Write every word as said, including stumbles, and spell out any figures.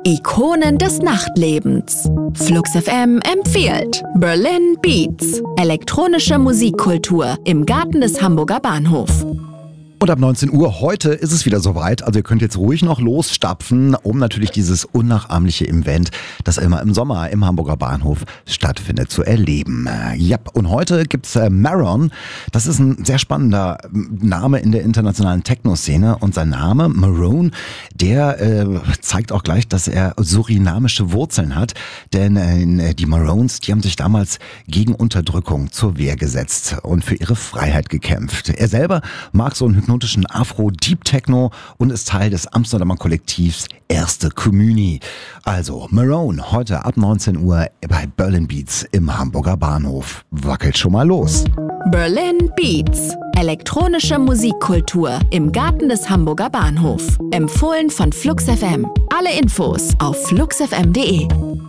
Ikonen des Nachtlebens. Flux F M empfiehlt Berlin Beats. Elektronische Musikkultur im Garten des Hamburger Bahnhofs. Und ab neunzehn Uhr heute ist es wieder soweit, also ihr könnt jetzt ruhig noch losstapfen, um natürlich dieses unnachahmliche Event, das immer im Sommer im Hamburger Bahnhof stattfindet, zu erleben. Ja, und heute gibt's äh, Maron. Das ist ein sehr spannender Name in der internationalen Techno-Szene und sein Name, Maron, der äh, zeigt auch gleich, dass er surinamische Wurzeln hat, denn äh, die Maroons, die haben sich damals gegen Unterdrückung zur Wehr gesetzt und für ihre Freiheit gekämpft. Er selber mag so ein hypnotischen Afro-Deep-Techno und ist Teil des Amsterdamer Kollektivs Erste Communi. Also Maron, heute ab neunzehn Uhr bei Berlin Beats im Hamburger Bahnhof. Wackelt schon mal los. Berlin Beats. Elektronische Musikkultur im Garten des Hamburger Bahnhofs. Empfohlen von Flux F M. Alle Infos auf flux f m punkt de.